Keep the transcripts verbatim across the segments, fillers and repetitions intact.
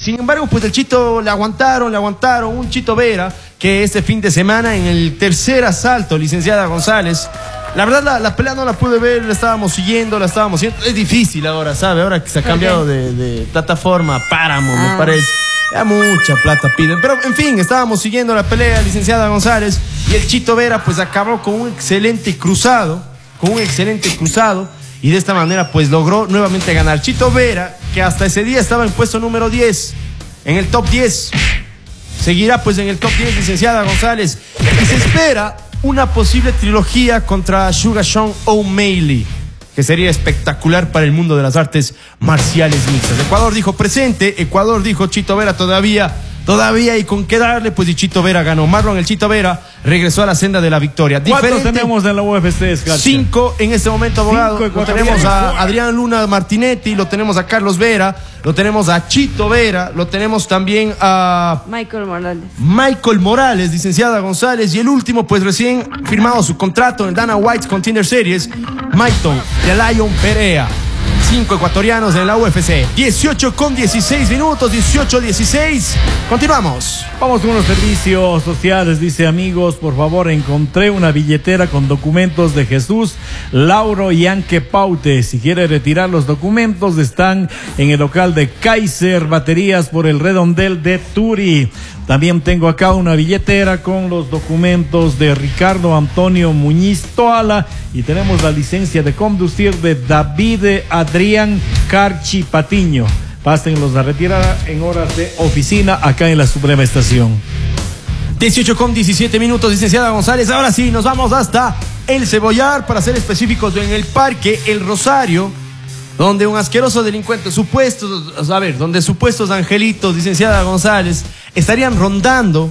Sin embargo, pues el Chito le aguantaron, le aguantaron. Un Chito Vera que este fin de semana en el tercer asalto, licenciada González, la verdad la, la pelea no la pude ver, la estábamos siguiendo, la estábamos siguiendo. Es difícil ahora, ¿sabe? Ahora que se ha cambiado de, de plataforma, Páramo, ah. me parece. Ya mucha plata piden. Pero, en fin, estábamos siguiendo la pelea, licenciada González, y el Chito Vera, pues, acabó con un excelente cruzado, con un excelente cruzado, y de esta manera, pues, logró nuevamente ganar. Chito Vera, que hasta ese día estaba en puesto número diez, en el top diez. Seguirá, pues, en el top diez, licenciada González. Y se espera una posible trilogía contra Sugar Sean O'Malley, que sería espectacular para el mundo de las artes marciales mixtas. Ecuador dijo presente, Ecuador dijo Chito Vera todavía, todavía hay con qué darle, pues y Chito Vera ganó. Marlon el Chito Vera regresó a la senda de la victoria. ¿Cuántos Diferente, tenemos en la U F C, Escarcha? Cinco en este momento, abogado. Lo tenemos a Adrián Luna Martinetti, lo tenemos a Carlos Vera, lo tenemos a Chito Vera, lo tenemos también a Michael Morales. Michael Morales, licenciada González, y el último, pues recién firmado su contrato en Dana White's Contender Series, Maiton de Lion Perea. Cinco ecuatorianos en la U F C. dieciocho con dieciséis minutos, dieciocho dieciséis. Continuamos. Vamos con los servicios sociales. Dice: amigos, por favor, encontré una billetera con documentos de Jesús Lauro Yanque Paute. Si quiere retirar los documentos, están en el local de Kaiser Baterías por el Redondel de Turi. También tengo acá una billetera con los documentos de Ricardo Antonio Muñiz Toala, y tenemos la licencia de conducir de David Adrián Carchi Patiño. Pásenlos a retirar en horas de oficina acá en la Suprema Estación. dieciocho con diecisiete minutos, licenciada González. Ahora sí, nos vamos hasta El Cebollar, para ser específicos, en el Parque El Rosario, donde un asqueroso delincuente, supuestos, a ver, donde supuestos angelitos, licenciada González, estarían rondando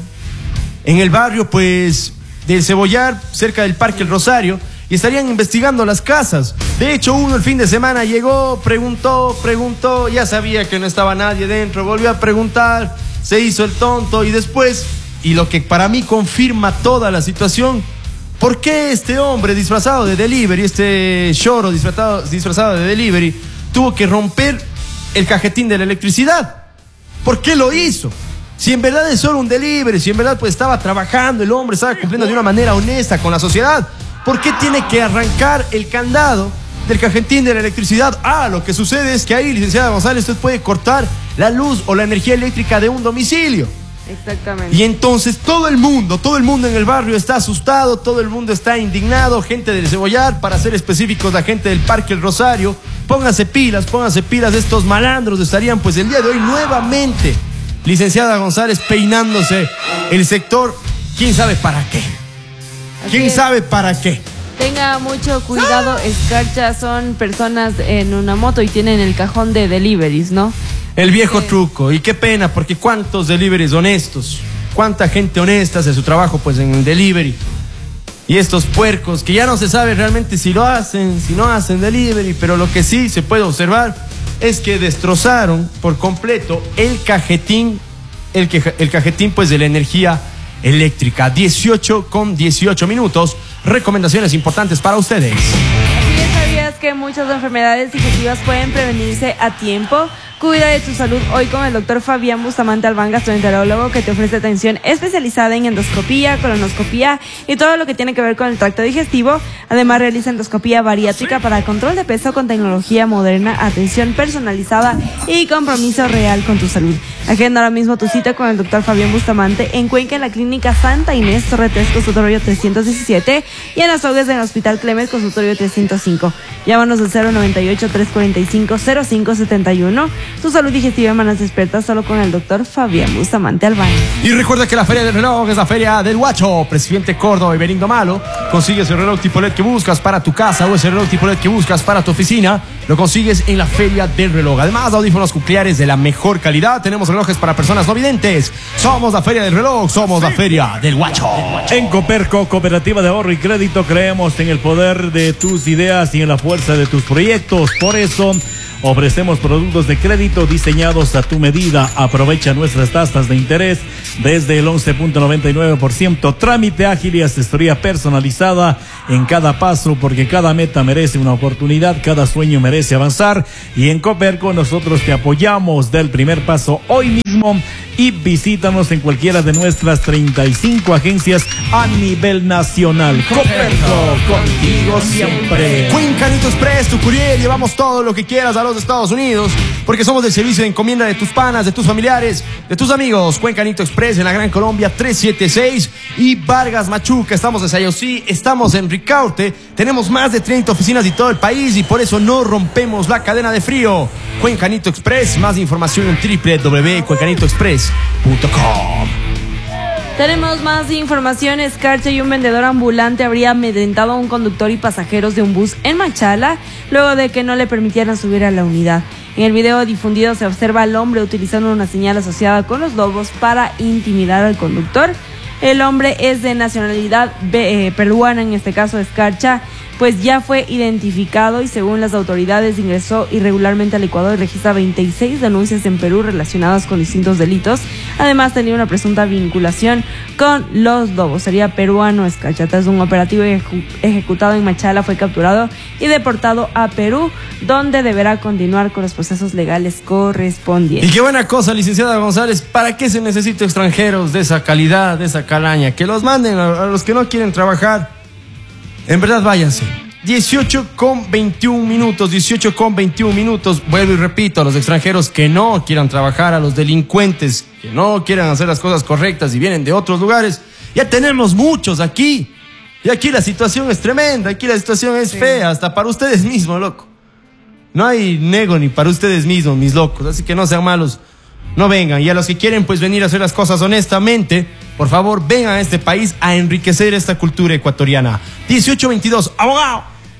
en el barrio, pues, del Cebollar, cerca del Parque El Rosario, y estarían investigando las casas. De hecho, uno el fin de semana llegó, preguntó, preguntó, ya sabía que no estaba nadie dentro, volvió a preguntar, se hizo el tonto, y después, y lo que para mí confirma toda la situación, ¿por qué este hombre disfrazado de delivery, este choro disfrazado, disfrazado de delivery, tuvo que romper el cajetín de la electricidad? ¿Por qué lo hizo? Si en verdad es solo un delivery, si en verdad pues estaba trabajando, el hombre estaba cumpliendo de una manera honesta con la sociedad, ¿por qué tiene que arrancar el candado del cajetín de la electricidad? Ah, lo que sucede es que ahí, licenciada González, usted puede cortar la luz o la energía eléctrica de un domicilio. Exactamente. Y entonces todo el mundo, todo el mundo en el barrio está asustado, todo el mundo está indignado, gente del Cebollar, para ser específicos, la gente del Parque El Rosario. Pónganse pilas, pónganse pilas, estos malandros estarían pues el día de hoy nuevamente, licenciada González, peinándose el sector, quién sabe para qué. ¿Quién Así sabe para qué? Tenga mucho cuidado, Escarcha, son personas en una moto y tienen el cajón de deliveries, ¿no? El viejo eh. truco, y qué pena, porque cuántos deliveries honestos, cuánta gente honesta hace su trabajo pues en el delivery, y estos puercos que ya no se sabe realmente si lo hacen, si no hacen delivery, pero lo que sí se puede observar es que destrozaron por completo el cajetín, el, que, el cajetín pues de la energía eléctrica. Dieciocho con dieciocho minutos, recomendaciones importantes para ustedes. Así es, ¿sabías que muchas enfermedades digestivas pueden prevenirse a tiempo? Cuida de tu salud hoy con el doctor Fabián Bustamante Albán, gastroenterólogo, que te ofrece atención especializada en endoscopía, colonoscopía y todo lo que tiene que ver con el tracto digestivo. Además, realiza endoscopía bariátrica para control de peso con tecnología moderna, atención personalizada y compromiso real con tu salud. Agenda ahora mismo tu cita con el doctor Fabián Bustamante en Cuenca, en la Clínica Santa Inés, Torre tres, consultorio trescientos diecisiete, y en Azogues, en el Hospital Clemens, consultorio trescientos cinco. Llámanos al cero noventa y ocho, trescientos cuarenta y cinco, cero cinco setenta y uno. Tu salud digestiva en manos expertas, solo con el doctor Fabián Bustamante Albán. Y recuerda que la Feria del Reloj es la Feria del Guacho. Presidente Córdoba y Benigno Malo. Consigues el reloj tipo L E D que buscas para tu casa o ese reloj tipo L E D que buscas para tu oficina. Lo consigues en la Feria del Reloj. Además, audífonos nucleares de la mejor calidad. Tenemos relojes para personas no videntes. Somos la Feria del Reloj, somos la Feria del Guacho. En Coperco, Cooperativa de Ahorro y Crédito, creemos en el poder de tus ideas y en la fuerza de tus proyectos. Por eso ofrecemos productos de crédito diseñados a tu medida. Aprovecha nuestras tasas de interés desde el once punto noventa y nueve por ciento. Trámite ágil y asesoría personalizada en cada paso, porque cada meta merece una oportunidad, cada sueño merece avanzar. Y en Coperco nosotros te apoyamos del primer paso hoy mismo. máximo y visítanos en cualquiera de nuestras treinta y cinco agencias a nivel nacional. Coperco, contigo siempre. Cuencanito Express, tu courier, llevamos todo lo que quieras a los Estados Unidos, porque somos del servicio de encomienda de tus panas, de tus familiares, de tus amigos. Cuencanito Express en la Gran Colombia trescientos setenta y seis y Vargas Machuca. Estamos en Sayosí, estamos en Ricaurte, tenemos más de treinta oficinas de todo el país y por eso no rompemos la cadena de frío. Cuencanito Express, más información en doble u doble u doble u punto cuencanito express punto com. Tenemos más información. Escarcha y un vendedor ambulante habría amedrentado a un conductor y pasajeros de un bus en Machala luego de que no le permitieran subir a la unidad. En el video difundido se observa al hombre utilizando una señal asociada con los lobos para intimidar al conductor. El hombre es de nacionalidad eh, peruana, en este caso Escarcha, pues ya fue identificado y según las autoridades ingresó irregularmente al Ecuador y registra veintiséis denuncias en Perú relacionadas con distintos delitos. Además tenía una presunta vinculación con los lobos. Sería peruano Escarcha. Tras un operativo ejecu- ejecutado en Machala fue capturado y deportado a Perú, donde deberá continuar con los procesos legales correspondientes. Y qué buena cosa, licenciada González. ¿Para qué se necesita extranjeros de esa calidad, de esa calaña? Que los manden a, a los que no quieren trabajar. En verdad, váyanse. dieciocho con veintiún minutos, dieciocho con veintiún minutos. Vuelvo y repito, a los extranjeros que no quieran trabajar, a los delincuentes que no quieran hacer las cosas correctas y vienen de otros lugares. Ya tenemos muchos aquí. Y aquí la situación es tremenda, aquí la situación es sí. fea, hasta para ustedes mismos, loco. No hay nego ni para ustedes mismos, mis locos. Así que no sean malos, no vengan. Y a los que quieren pues venir a hacer las cosas honestamente, por favor, vengan a este país a enriquecer esta cultura ecuatoriana. dieciocho veintidós, abogado.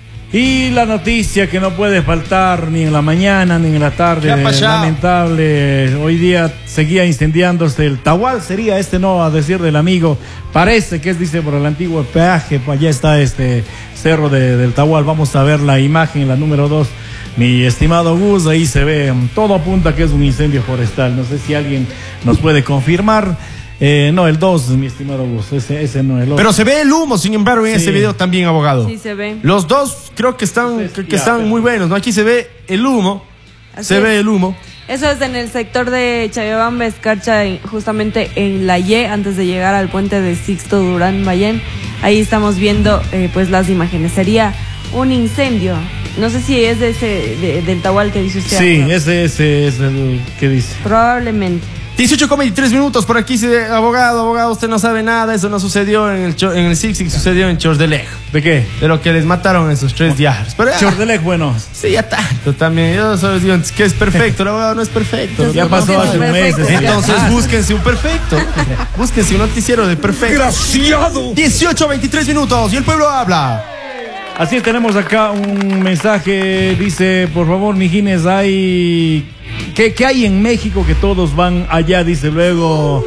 Y la noticia que no puede faltar ni en la mañana ni en la tarde, lamentable, hoy día seguía incendiándose el Tahual, sería este, no, a decir del amigo, parece que es, dice, por el antiguo peaje, pues allá está este cerro de, del Tahual. Vamos a ver la imagen, la número dos, mi estimado Gus, ahí se ve, todo apunta que es un incendio forestal, no sé si alguien nos puede confirmar. Eh, no, el dos, mi estimado Gus, ese, ese no es el otro. Pero se ve el humo, sin embargo, en sí. ese video también, abogado. Sí, se ve. Los dos creo que están, Entonces, que, que ya, están pero... muy buenos, ¿no? Aquí se ve el humo, Así se es. ve el humo. Eso es en el sector de Chavibamba, Escarcha, justamente en la Y, antes de llegar al puente de Sixto Durán Bayén. Ahí estamos viendo eh, pues las imágenes. Sería un incendio. No sé si es de ese, de, del Tahual que dice usted. Sí, ese, ese es el que dice. Probablemente. dieciocho con veintitrés minutos, por aquí dice, abogado, abogado, usted no sabe nada, eso no sucedió en el, en el Six Six, sucedió en Chordelej. ¿De qué? De lo que les mataron esos tres diarios. Pero ya, Chordelej, bueno. sí, ya tanto también. Yo solo digo que es perfecto, el abogado no es perfecto. Ya pasó no, hace un perfecto. mes. Entonces búsquense un perfecto. Búsquense un noticiero de perfecto. ¡Desgraciado! dieciocho veintitrés minutos y el pueblo habla. Así es, tenemos acá un mensaje, dice, por favor, mijines, hay... ¿Qué, ¿Qué hay en México que todos van allá? Dice luego,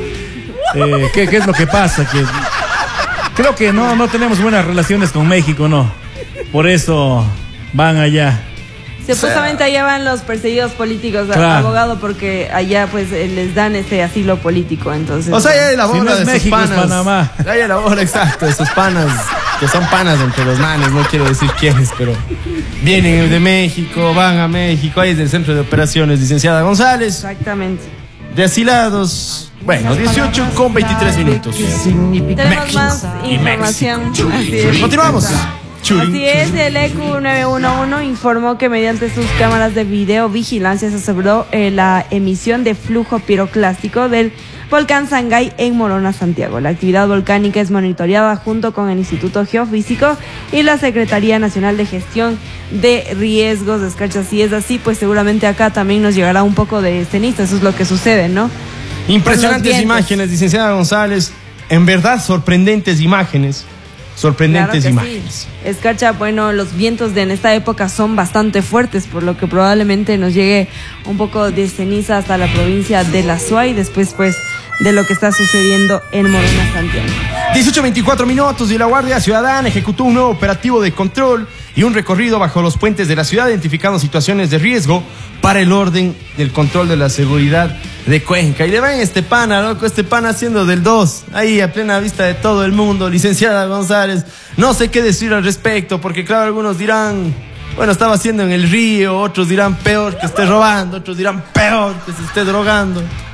eh, ¿qué, ¿qué es lo que pasa? Que creo que no, no tenemos buenas relaciones con México, ¿no? Por eso van allá. Supuestamente allá van los perseguidos políticos, Claro. abogado, porque allá pues eh, les dan este asilo político, entonces. O sea, ya elabora Si no es de sus México, es panas. Panamá. Ya elabora, exacto, de sus panas, que son panas entre los manes, no quiero decir quiénes, pero vienen de México, van a México, ahí es del centro de operaciones, licenciada González. Exactamente. De asilados, bueno, dieciocho con veintitrés minutos. Tenemos más información. Así es. Continuamos. Así es, el E Q nueve uno uno informó que mediante sus cámaras de videovigilancia se aseguró eh, la emisión de flujo piroclástico del volcán Sangay en Morona, Santiago. La actividad volcánica es monitoreada junto con el Instituto Geofísico y la Secretaría Nacional de Gestión de Riesgos de Escarcha. Si es así, pues seguramente acá también nos llegará un poco de ceniza. Eso es lo que sucede, ¿no? Impresionantes imágenes, licenciada González. En verdad, sorprendentes imágenes. Sorprendentes Claro que imágenes. sí. Escarcha, bueno, los vientos de en esta época son bastante fuertes, por lo que probablemente nos llegue un poco de ceniza hasta la provincia de La Suá y después pues de lo que está sucediendo en Morona, Santiago. dieciocho veinticuatro minutos y la Guardia Ciudadana ejecutó un nuevo operativo de control y un recorrido bajo los puentes de la ciudad, identificando situaciones de riesgo para el orden del control de la seguridad de Cuenca. Y le ven este pana, loco, este pana haciendo del dos, ahí a plena vista de todo el mundo, licenciada González. No sé qué decir al respecto, porque claro, algunos dirán, bueno, estaba haciendo en el río, otros dirán peor que esté robando, otros dirán peor que se esté drogando.